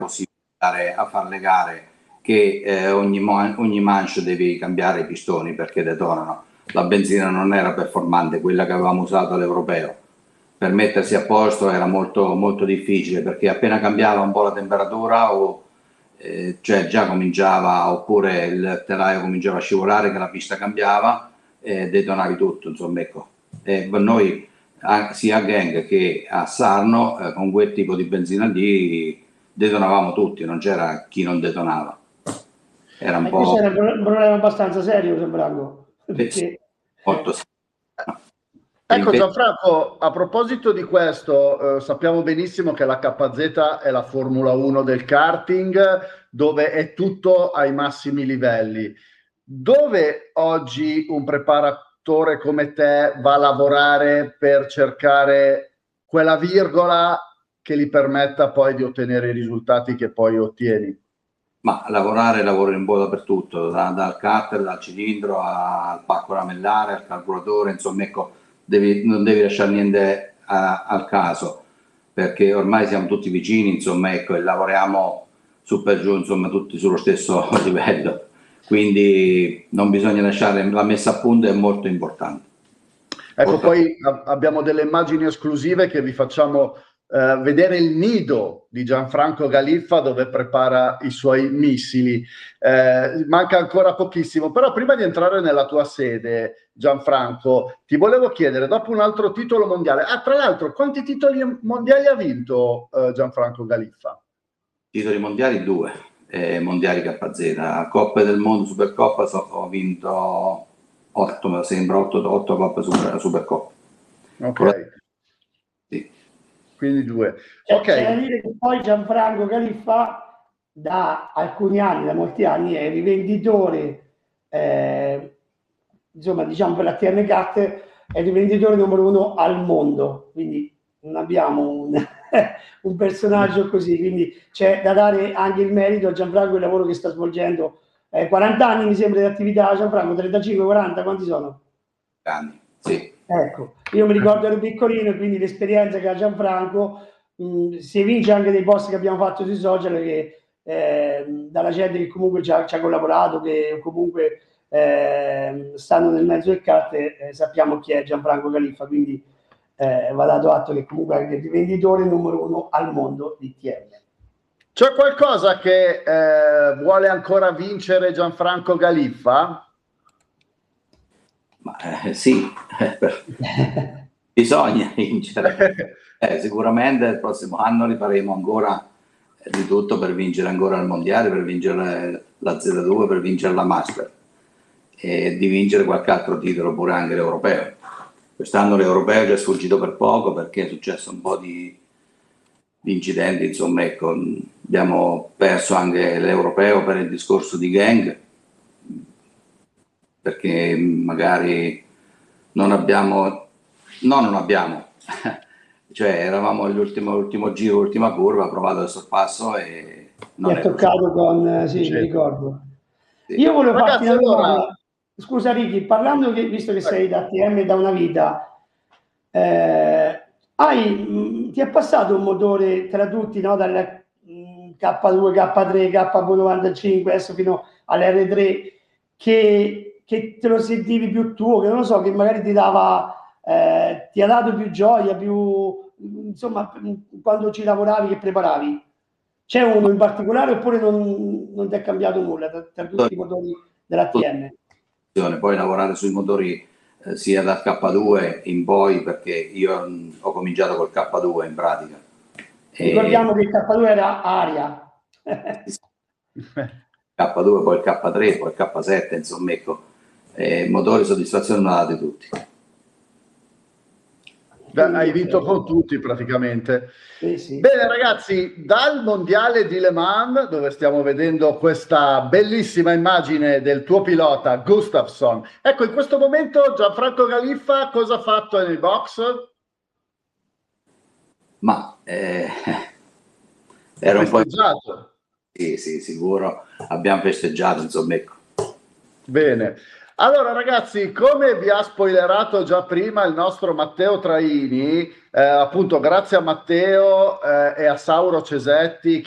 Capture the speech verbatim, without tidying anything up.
possibile a fare le gare che eh, ogni, ogni manche devi cambiare i pistoni perché detonano. La benzina non era performante, quella che avevamo usato all'europeo. Per mettersi a posto era molto, molto difficile perché appena cambiava un po' la temperatura o eh, cioè già cominciava, oppure il telaio cominciava a scivolare che la pista cambiava e detonavi tutto, insomma, ecco. E per noi sia a Genk che a Sarno eh, con quel tipo di benzina lì detonavamo tutti, non c'era chi non detonava. Era un e po'... questo era un problema abbastanza serio, Gianfranco, perché... molto serio. Ecco Gianfranco, a proposito di questo, eh, sappiamo benissimo che la K Z è la Formula uno del karting, dove è tutto ai massimi livelli. Dove oggi un preparatore come te va a lavorare per cercare quella virgola che gli permetta poi di ottenere i risultati che poi ottieni? Ma lavorare lavoro un po' dappertutto, da, dal cutter, dal cilindro al pacco lamellare, al calcolatore, insomma, ecco, devi, non devi lasciare niente a, al caso, perché ormai siamo tutti vicini, insomma, ecco, e lavoriamo su per giù, insomma, tutti sullo stesso livello, quindi non bisogna lasciare, la messa a punto è molto importante. Ecco, poi abbiamo delle immagini esclusive che vi facciamo eh, vedere il nido di Gianfranco Galiffa dove prepara i suoi missili. Eh, manca ancora pochissimo, però prima di entrare nella tua sede, Gianfranco, ti volevo chiedere, dopo un altro titolo mondiale, ah, tra l'altro, quanti titoli mondiali ha vinto eh, Gianfranco Galiffa? Titoli mondiali due, eh, mondiali K Z, Coppe del Mondo, Supercoppa, so, ho vinto otto, mi sembra, otto Coppe Super, Supercoppa. Ok. Sì. Quindi due. C'è, ok. c'è da dire che poi Gianfranco Galiffa da alcuni anni, da molti anni, è rivenditore, eh, insomma, diciamo per la T M Cat, è il rivenditore numero uno al mondo, quindi non abbiamo un, un personaggio così, quindi c'è da dare anche il merito a Gianfranco il lavoro che sta svolgendo. Eh, quaranta anni mi sembra di attività, Gianfranco, trentacinque quaranta, quanti sono? Anni, sì. Ecco, io mi ricordo ero piccolino e quindi l'esperienza che ha Gianfranco, mh, si evince anche dei post che abbiamo fatto sui social, che eh, dalla gente che comunque ci ha, ci ha collaborato, che comunque eh, stanno nel mezzo del kart, eh, sappiamo chi è Gianfranco Galiffa, quindi eh, va dato atto che comunque è il rivenditore numero uno al mondo di T M. C'è qualcosa che eh, vuole ancora vincere Gianfranco Galiffa? Ma, eh, sì, bisogna vincere. Eh, sicuramente il prossimo anno rifaremo ancora eh, di tutto per vincere ancora il mondiale, per vincere la Z due, per vincere la Master e di vincere qualche altro titolo, pure anche l'europeo. Quest'anno l'europeo ci è sfuggito per poco perché è successo un po' di, di incidenti, insomma, ecco, abbiamo perso anche l'europeo per il discorso di Genk, perché magari non abbiamo, no non abbiamo, cioè eravamo all'ultimo ultimo giro, ultima curva, provato il sorpasso e non mi ha toccato con, sì, mi ricordo. Sì. Io volevo farti una domanda, allora... scusa Ricky, parlando che, visto che sei da T M da una vita, eh, hai, ti è passato un motore tra tutti, no? Dal K due, K tre, K novantacinque, adesso fino all'R tre, che che te lo sentivi più tuo, che non lo so, che magari ti dava, eh, ti ha dato più gioia, più, insomma, quando ci lavoravi, che preparavi? C'è uno in particolare oppure non, non ti è cambiato nulla tra, tra tutti i motori della T M? Poi lavorare sui motori eh, sia dal K due in poi, perché io mh, ho cominciato col K due in pratica. Ricordiamo e... che il K due era aria. K due, poi il K tre, poi il K sette, insomma, ecco. Eh, motori soddisfazione non la date tutti. Beh, hai vinto con tutti praticamente. Sì, sì. Bene ragazzi, dal mondiale di Le Mans, dove stiamo vedendo questa bellissima immagine del tuo pilota Gustafsson, ecco, in questo momento Gianfranco Galiffa cosa ha fatto nel box? Ma eh, era un po'... Sì, sì, sicuro, abbiamo festeggiato, insomma, ecco. Bene. Allora ragazzi, come vi ha spoilerato già prima il nostro Matteo Traini, eh, appunto grazie a Matteo eh, e a Sauro Cesetti che